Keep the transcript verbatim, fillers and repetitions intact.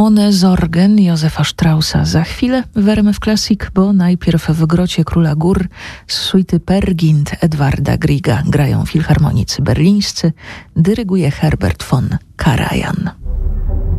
Ohne Sorgen Józefa Straussa za chwilę w R M F Classic, bo najpierw w Grocie Króla Gór z suity Peer Gynt Edwarda Grieга grają filharmonicy berlińscy, dyryguje Herbert von Karajan.